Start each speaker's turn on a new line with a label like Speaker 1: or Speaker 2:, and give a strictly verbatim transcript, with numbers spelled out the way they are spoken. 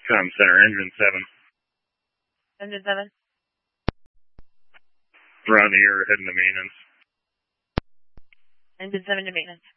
Speaker 1: Com Center, engine seven.
Speaker 2: Engine seven.
Speaker 1: We're on the air heading to maintenance.
Speaker 2: Engine seven to maintenance.